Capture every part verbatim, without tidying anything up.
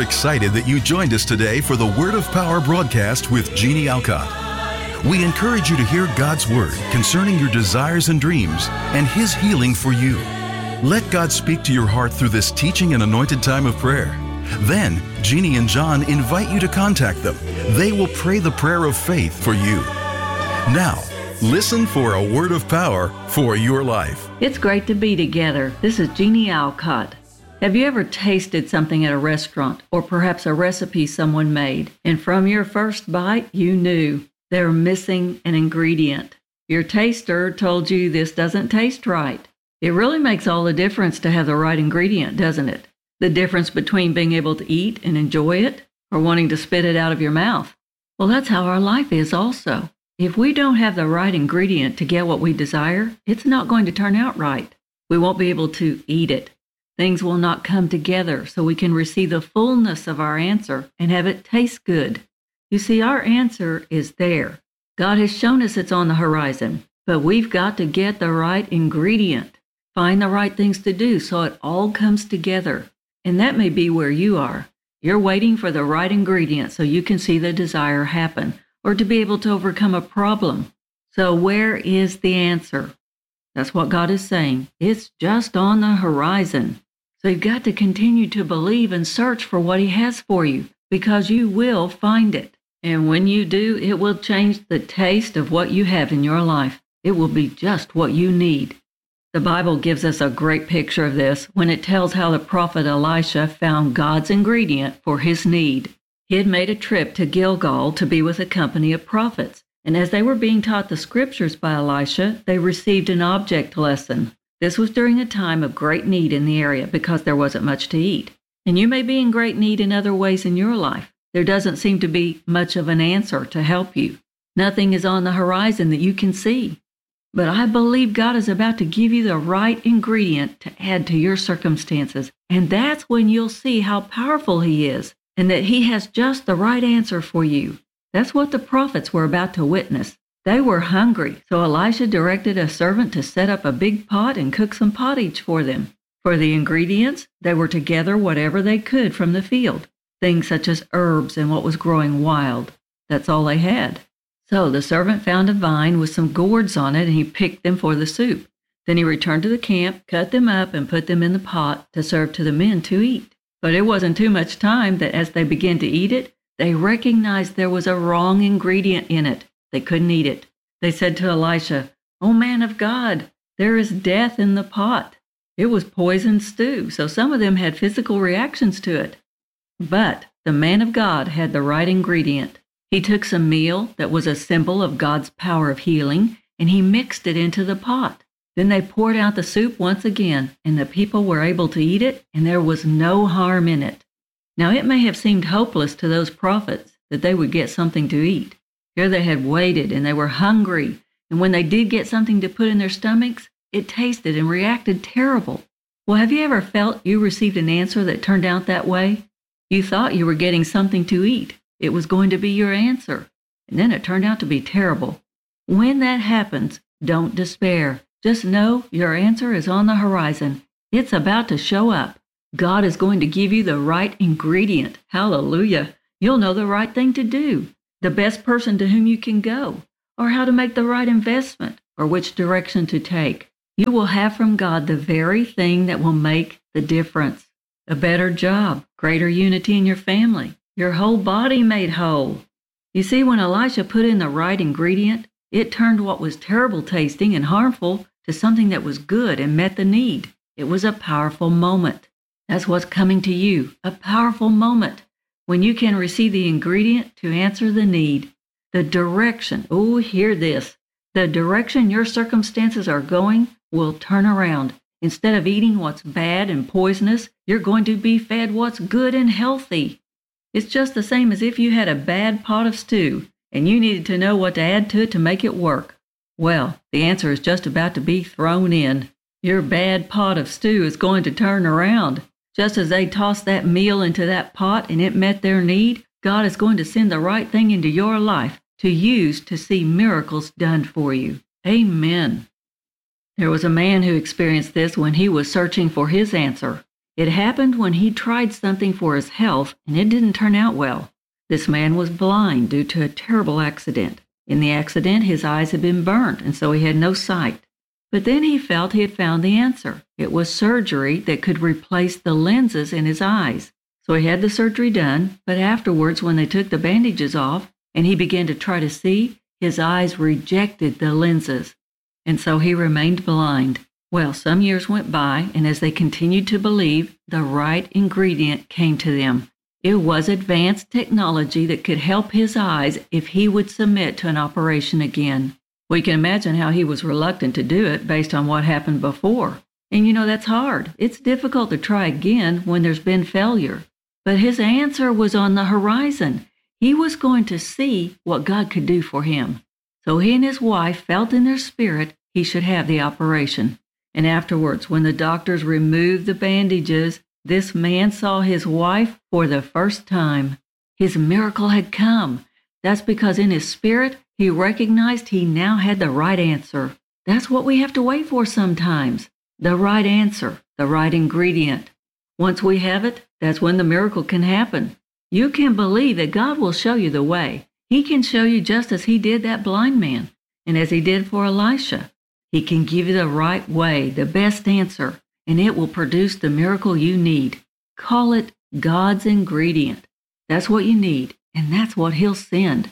excited that you joined us today for the Word of Power broadcast with Jeannie Alcott. We encourage you to hear God's Word concerning your desires and dreams and His healing for you. Let God speak to your heart through this teaching and anointed time of prayer. Then, Jeannie and John invite you to contact them. They will pray the prayer of faith for you. Now, listen for a word of power for your life. It's great to be together. This is Jeannie Alcott. Have you ever tasted something at a restaurant or perhaps a recipe someone made, and from your first bite, you knew they were missing an ingredient? Your taster told you this doesn't taste right. It really makes all the difference to have the right ingredient, doesn't it? The difference between being able to eat and enjoy it or wanting to spit it out of your mouth. Well, that's how our life is also. If we don't have the right ingredient to get what we desire, it's not going to turn out right. We won't be able to eat it. Things will not come together so we can receive the fullness of our answer and have it taste good. You see, our answer is there. God has shown us it's on the horizon, but we've got to get the right ingredient, find the right things to do so it all comes together. And that may be where you are. You're waiting for the right ingredient so you can see the desire happen or to be able to overcome a problem. So where is the answer? That's what God is saying. It's just on the horizon. So you've got to continue to believe and search for what He has for you because you will find it. And when you do, it will change the taste of what you have in your life. It will be just what you need. The Bible gives us a great picture of this when it tells how the prophet Elisha found God's ingredient for his need. He had made a trip to Gilgal to be with a company of prophets, and as they were being taught the scriptures by Elisha, they received an object lesson. This was during a time of great need in the area because there wasn't much to eat. And you may be in great need in other ways in your life. There doesn't seem to be much of an answer to help you. Nothing is on the horizon that you can see. But I believe God is about to give you the right ingredient to add to your circumstances. And that's when you'll see how powerful He is and that He has just the right answer for you. That's what the prophets were about to witness. They were hungry, so Elisha directed a servant to set up a big pot and cook some pottage for them. For the ingredients, they were to gather whatever they could from the field, things such as herbs and what was growing wild. That's all they had. So the servant found a vine with some gourds on it, and he picked them for the soup. Then he returned to the camp, cut them up, and put them in the pot to serve to the men to eat. But it wasn't too much time that as they began to eat it, they recognized there was a wrong ingredient in it. They couldn't eat it. They said to Elisha, "O man of God, there is death in the pot." It was poisoned stew, so some of them had physical reactions to it. But the man of God had the right ingredient. He took some meal that was a symbol of God's power of healing, and he mixed it into the pot. Then they poured out the soup once again, and the people were able to eat it, and there was no harm in it. Now it may have seemed hopeless to those prophets that they would get something to eat. Here they had waited, and they were hungry, and when they did get something to put in their stomachs, it tasted and reacted terrible. Well, have you ever felt you received an answer that turned out that way? You thought you were getting something to eat. It was going to be your answer, and then it turned out to be terrible. When that happens, don't despair. Just know your answer is on the horizon. It's about to show up. God is going to give you the right ingredient. Hallelujah. You'll know the right thing to do, the best person to whom you can go, or how to make the right investment, or which direction to take. You will have from God the very thing that will make the difference. A better job, greater unity in your family, your whole body made whole. You see, when Elisha put in the right ingredient, it turned what was terrible tasting and harmful to something that was good and met the need. It was a powerful moment. That's what's coming to you, a powerful moment when you can receive the ingredient to answer the need. The direction, oh, hear this, the direction your circumstances are going will turn around. Instead of eating what's bad and poisonous, you're going to be fed what's good and healthy. It's just the same as if you had a bad pot of stew and you needed to know what to add to it to make it work. Well, the answer is just about to be thrown in. Your bad pot of stew is going to turn around. Just as they tossed that meal into that pot and it met their need, God is going to send the right thing into your life to use to see miracles done for you. Amen. There was a man who experienced this when he was searching for his answer. It happened when he tried something for his health and it didn't turn out well. This man was blind due to a terrible accident. In the accident, his eyes had been burned, and so he had no sight. But then he felt he had found the answer. It was surgery that could replace the lenses in his eyes. So he had the surgery done, but afterwards, when they took the bandages off and he began to try to see, his eyes rejected the lenses, and so he remained blind. Well, some years went by, and as they continued to believe, the right ingredient came to them. It was advanced technology that could help his eyes if he would submit to an operation again. We can imagine how he was reluctant to do it based on what happened before. And you know, that's hard. It's difficult to try again when there's been failure. But his answer was on the horizon. He was going to see what God could do for him. So he and his wife felt in their spirit he should have the operation. And afterwards, when the doctors removed the bandages, this man saw his wife for the first time. His miracle had come. That's because in his spirit, he recognized he now had the right answer. That's what we have to wait for sometimes. The right answer, the right ingredient. Once we have it, that's when the miracle can happen. You can believe that God will show you the way. He can show you just as he did that blind man, and as he did for Elisha. He can give you the right way, the best answer, and it will produce the miracle you need. Call it God's ingredient. That's what you need, and that's what he'll send.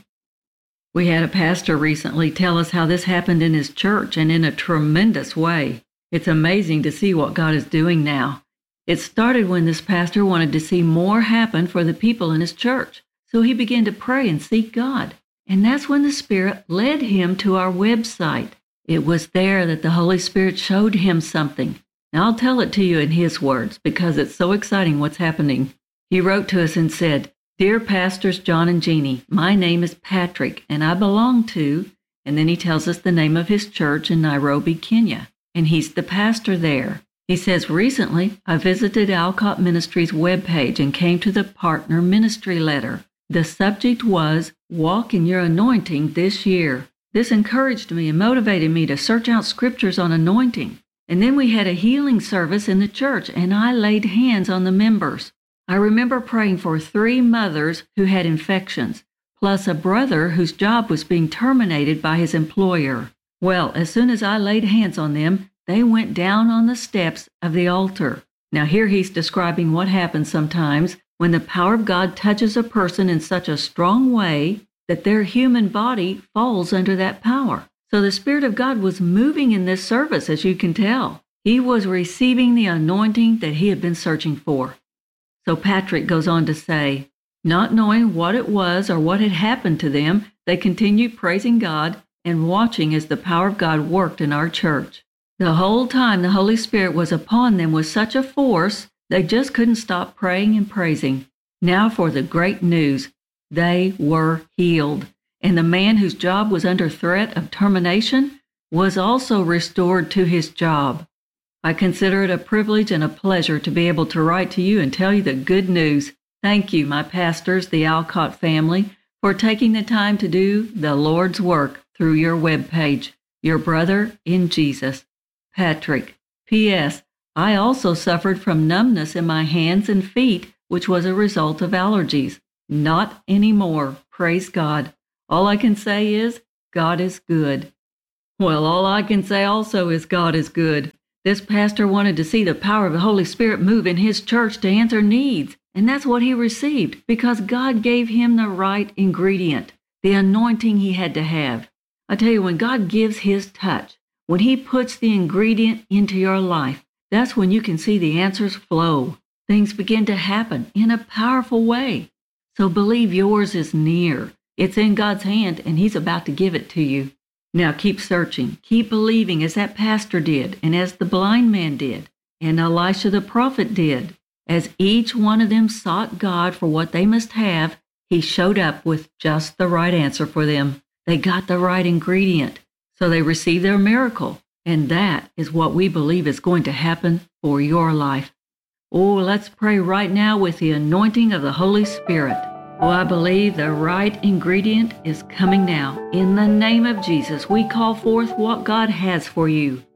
We had a pastor recently tell us how this happened in his church, and in a tremendous way. It's amazing to see what God is doing now. It started when this pastor wanted to see more happen for the people in his church, so he began to pray and seek God. And that's when the Spirit led him to our website. It was there that the Holy Spirit showed him something. Now I'll tell it to you in his words because it's so exciting what's happening. He wrote to us and said, "Dear Pastors John and Jeannie, my name is Patrick and I belong to," and then he tells us the name of his church in Nairobi, Kenya, and he's the pastor there. He says, "Recently, I visited Alcott Ministries webpage and came to the partner ministry letter. The subject was, Walk in Your Anointing this year. This encouraged me and motivated me to search out scriptures on anointing. And then we had a healing service in the church, and I laid hands on the members. I remember praying for three mothers who had infections, plus a brother whose job was being terminated by his employer. Well, as soon as I laid hands on them, they went down on the steps of the altar." Now here he's describing what happens sometimes when the power of God touches a person in such a strong way that their human body falls under that power. So the Spirit of God was moving in this service, as you can tell. He was receiving the anointing that he had been searching for. So Patrick goes on to say, not knowing what it was or what had happened to them, they continued praising God and watching as the power of God worked in our church. The whole time the Holy Spirit was upon them with such a force, they just couldn't stop praying and praising. Now for the great news. They were healed. And the man whose job was under threat of termination was also restored to his job. I consider it a privilege and a pleasure to be able to write to you and tell you the good news. Thank you, my pastors, the Alcott family, for taking the time to do the Lord's work through your webpage. Your brother in Jesus. Patrick. P S. I also suffered from numbness in my hands and feet, which was a result of allergies. Not anymore. Praise God. All I can say is, God is good. Well, all I can say also is God is good. This pastor wanted to see the power of the Holy Spirit move in his church to answer needs, and that's what he received because God gave him the right ingredient, the anointing he had to have. I tell you, when God gives his touch, when he puts the ingredient into your life, that's when you can see the answers flow. Things begin to happen in a powerful way. So believe yours is near. It's in God's hand, and he's about to give it to you. Now keep searching. Keep believing as that pastor did, and as the blind man did, and Elisha the prophet did. As each one of them sought God for what they must have, he showed up with just the right answer for them. They got the right ingredient. So they received their miracle, and that is what we believe is going to happen for your life. Oh, let's pray right now with the anointing of the Holy Spirit. Oh, I believe the right ingredient is coming now. In the name of Jesus, we call forth what God has for you.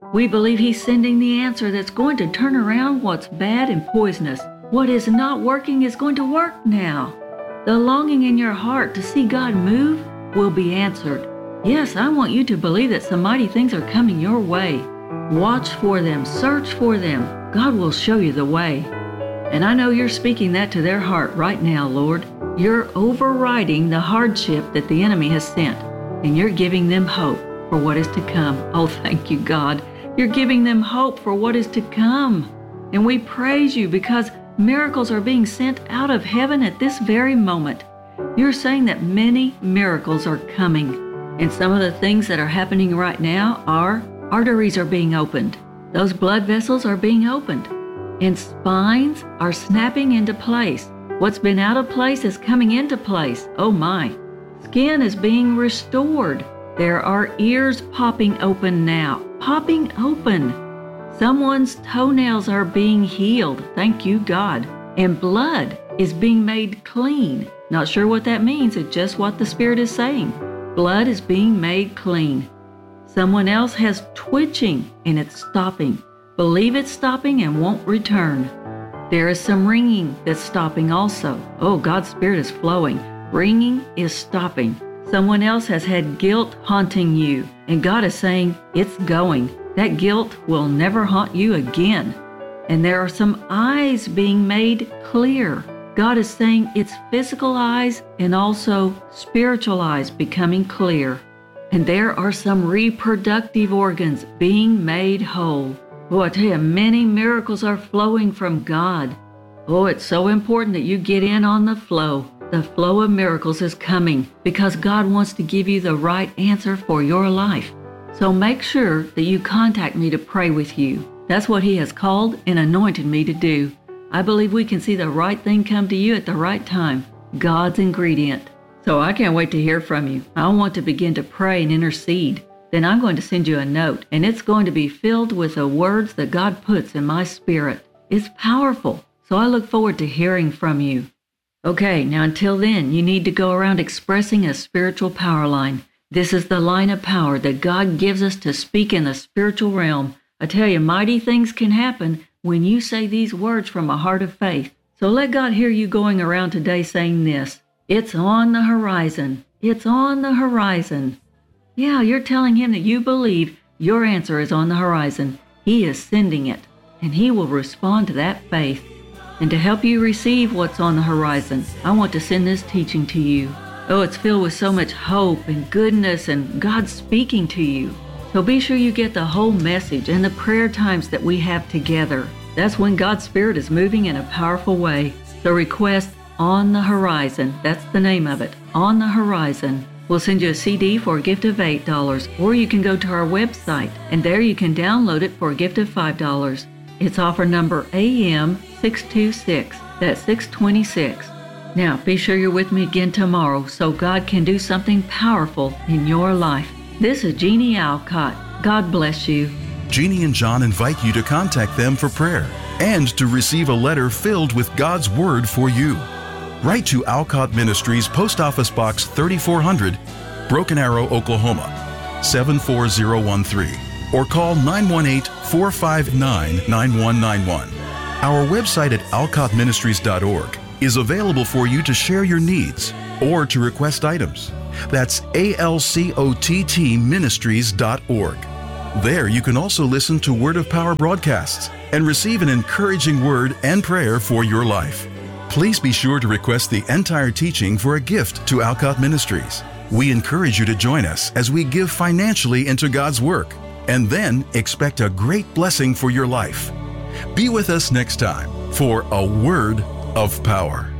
We believe He's sending the answer that's going to turn around what's bad and poisonous. What is not working is going to work now. The longing in your heart to see God move will be answered. Yes, I want you to believe that some mighty things are coming your way. Watch for them, search for them. God will show you the way. And I know you're speaking that to their heart right now, Lord. You're overriding the hardship that the enemy has sent, and you're giving them hope for what is to come. Oh, thank you, God. You're giving them hope for what is to come. And we praise you because miracles are being sent out of heaven at this very moment. You're saying that many miracles are coming. And some of the things that are happening right now are arteries are being opened. Those blood vessels are being opened. And spines are snapping into place. What's been out of place is coming into place. Oh my. Skin is being restored. There are ears popping open now. Popping open. Someone's toenails are being healed. Thank you, God. And blood is being made clean. Not sure what that means. It's just what the Spirit is saying. Blood is being made clean. Someone else has twitching and it's stopping. Believe it's stopping and won't return. There is some ringing that's stopping also. Oh, God's Spirit is flowing. Ringing is stopping. Someone else has had guilt haunting you, and God is saying, it's going. That guilt will never haunt you again. And there are some eyes being made clear. God is saying it's physical eyes and also spiritual eyes becoming clear. And there are some reproductive organs being made whole. Oh, I tell you, many miracles are flowing from God. Oh, it's so important that you get in on the flow. The flow of miracles is coming because God wants to give you the right answer for your life. So make sure that you contact me to pray with you. That's what He has called and anointed me to do. I believe we can see the right thing come to you at the right time. God's ingredient. So I can't wait to hear from you. I want to begin to pray and intercede. Then I'm going to send you a note, and it's going to be filled with the words that God puts in my spirit. It's powerful. So I look forward to hearing from you. Okay, now until then, you need to go around expressing a spiritual power line. This is the line of power that God gives us to speak in the spiritual realm. I tell you, mighty things can happen when you say these words from a heart of faith. So let God hear you going around today saying this. It's on the horizon. It's on the horizon. Yeah, you're telling Him that you believe your answer is on the horizon. He is sending it, and He will respond to that faith. And to help you receive what's on the horizon, I want to send this teaching to you. Oh, it's filled with so much hope and goodness and God speaking to you. So be sure you get the whole message and the prayer times that we have together. That's when God's Spirit is moving in a powerful way. So request On the Horizon. That's the name of it. On the Horizon. We'll send you a C D for a gift of eight dollars, or you can go to our website, and there you can download it for a gift of five dollars. It's offer number A M six two six. That's six twenty-six. Now, be sure you're with me again tomorrow so God can do something powerful in your life. This is Jeannie Alcott. God bless you. Jeannie and John invite you to contact them for prayer and to receive a letter filled with God's Word for you. Write to Alcott Ministries, Post Office Box thirty-four hundred, Broken Arrow, Oklahoma, seven four zero one three, or call nine one eight, four five nine, nine one nine one. Our website at alcott ministries dot org is available for you to share your needs or to request items. That's A L C O T T ministries dot org. There you can also listen to Word of Power broadcasts and receive an encouraging word and prayer for your life. Please be sure to request the entire teaching for a gift to Alcott Ministries. We encourage you to join us as we give financially into God's work, and then expect a great blessing for your life. Be with us next time for A Word of Power.